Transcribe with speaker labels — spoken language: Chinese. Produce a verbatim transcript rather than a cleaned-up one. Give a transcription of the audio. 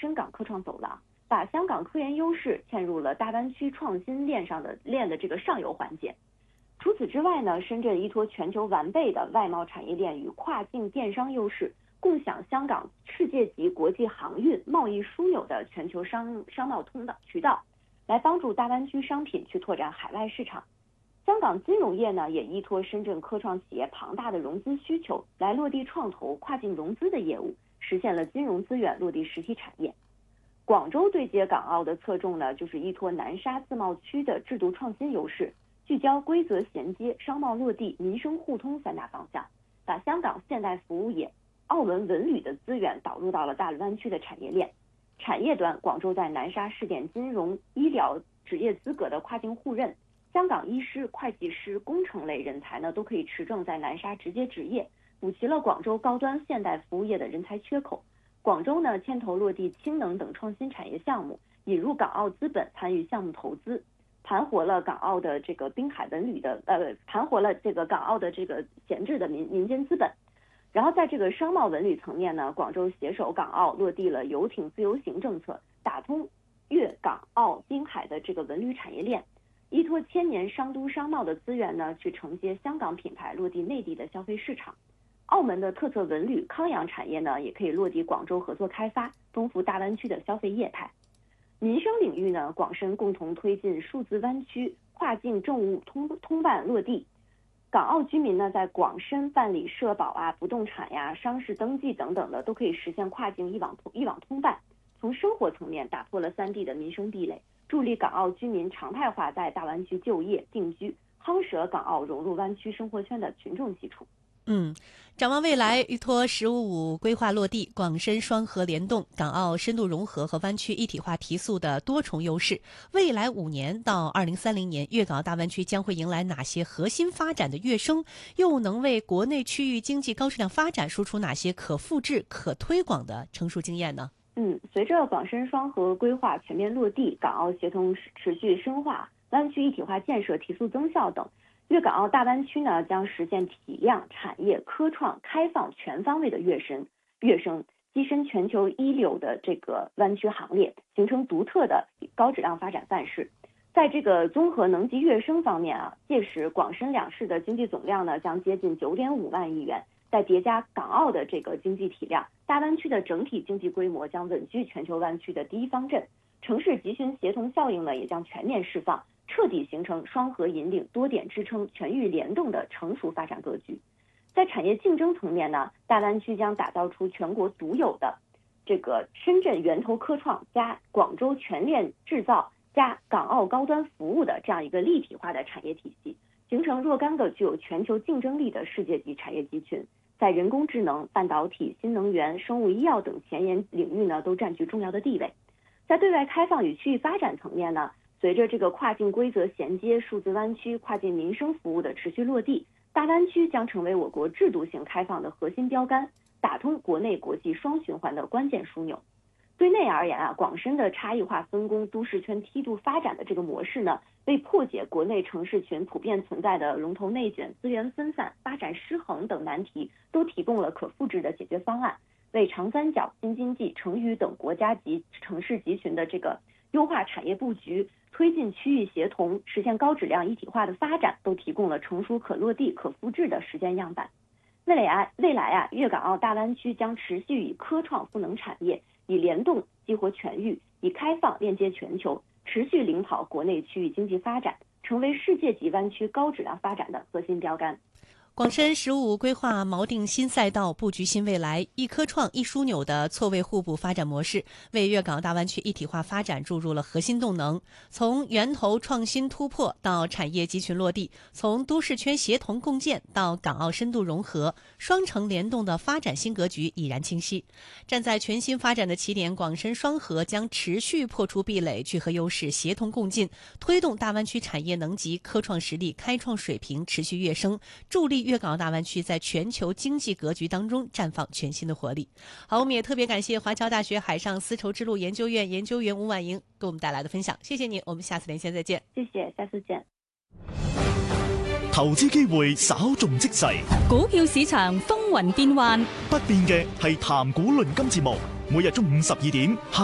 Speaker 1: 深港科创走廊，把香港科研优势嵌入了大湾区创新链上的链的这个上游环节。除此之外呢，深圳依托全球完备的外贸产业链与跨境电商优势，共享香港世界级国际航运贸易枢纽的全球商商贸通道渠道，来帮助大湾区商品去拓展海外市场。香港金融业呢，也依托深圳科创企业庞大的融资需求，来落地创投跨境融资的业务，实现了金融资源落地实体产业。广州对接港澳的侧重呢，就是依托南沙自贸区的制度创新优势，聚焦规则衔接、商贸落地、民生互通三大方向，把香港现代服务业、澳门文旅的资源导入到了大湾区的产业链。产业端，广州在南沙试点金融、医疗职业资格的跨境互认，香港医师、会计师、工程类人才呢，都可以持证在南沙直接执业，补齐了广州高端现代服务业的人才缺口。广州呢，牵头落地氢能等创新产业项目，引入港澳资本参与项目投资，盘活了港澳的这个滨海文旅的呃，盘活了这个港澳的这个闲置的民民间资本。然后在这个商贸文旅层面呢，广州携手港澳落地了游艇自由行政策，打通粤港澳滨海的这个文旅产业链，依托千年商都商贸的资源呢，去承接香港品牌落地内地的消费市场。澳门的特色文旅康养产业呢，也可以落地广州合作开发，丰富大湾区的消费业态。民生领域呢，广深共同推进数字湾区跨境政务通通办落地。港澳居民呢，在广深办理社保啊、不动产呀、商事登记等等的，都可以实现跨境一网通一网通办。从生活层面打破了三地的民生壁垒，助力港澳居民常态化在大湾区就业定居，夯实港澳融入湾区生活圈的群众基础。
Speaker 2: 嗯，展望未来，依托“十五五”规划落地、广深双核联动、港澳深度融合和湾区一体化提速的多重优势，未来五年到二零三零年，粤港澳大湾区将会迎来哪些核心发展的跃升？又能为国内区域经济高质量发展输出哪些可复制、可推广的成熟经验呢？
Speaker 1: 嗯，随着广深双核规划全面落地，港澳协同持续深化，湾区一体化建设提速增效等，粤港澳大湾区呢，将实现体量、产业、科创、开放全方位的跃升，跃升跻身全球一流的这个湾区行列，形成独特的高质量发展范式。在这个综合能级跃升方面啊，届时广深两市的经济总量呢，将接近九点五万亿元。再叠加港澳的这个经济体量，大湾区的整体经济规模将稳居全球湾区的第一方阵，城市集群协同效应呢也将全面释放，彻底形成双核引领、多点支撑、全域联动的成熟发展格局。在产业竞争层面呢，大湾区将打造出全国独有的这个深圳源头科创加广州全链制造加港澳高端服务的这样一个立体化的产业体系，形成若干个具有全球竞争力的世界级产业集群。在人工智能、半导体、新能源、生物医药等前沿领域呢，都占据重要的地位。在对外开放与区域发展层面呢，随着这个跨境规则衔接、数字湾区、跨境民生服务的持续落地，大湾区将成为我国制度性开放的核心标杆，打通国内国际双循环的关键枢纽。对内而言啊，广深的差异化分工、都市圈梯度发展的这个模式呢，为破解国内城市群普遍存在的龙头内卷、资源分散、发展失衡等难题，都提供了可复制的解决方案，为长三角、新经济、成渝等国家级城市集群的这个优化产业布局、推进区域协同、实现高质量一体化的发展，都提供了成熟可落地、可复制的实践样板。未来啊，未来啊，粤港澳大湾区将持续以科创赋能产业，以联动激活全域，以开放链接全球，持续领跑国内区域经济发展，成为世界级湾区高质量发展的核心标杆。
Speaker 2: 广深“十五五”规划锚定新赛道，布局新未来，一科创一枢纽的错位互补发展模式，为粤港澳大湾区一体化发展注入了核心动能。从源头创新突破到产业集群落地，从都市圈协同共建到港澳深度融合，双城联动的发展新格局已然清晰。站在全新发展的起点，广深双核将持续破除壁垒，聚合优势，协同共进，推动大湾区产业能级、科创实力、开创水平持续跃升，助力粤港澳大湾区在全球经济格局当中绽放全新的活力。好，我们也特别感谢华侨大学海上丝绸之路研究院研究员吴婉莹给我们带来的分享，谢谢你，我们下次连线再见。
Speaker 1: 谢谢，下次见。
Speaker 3: 投資機會稍縱即逝，
Speaker 4: 股票市場風雲變幻，
Speaker 3: 不變嘅係談股論金節目，每日中午十二點。